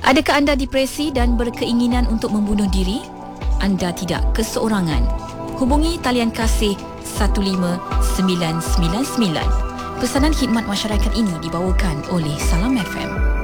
Adakah anda depresi dan berkeinginan untuk membunuh diri? Anda tidak keseorangan. Hubungi talian kasih 15999. Pesanan khidmat masyarakat ini dibawakan oleh Salam FM.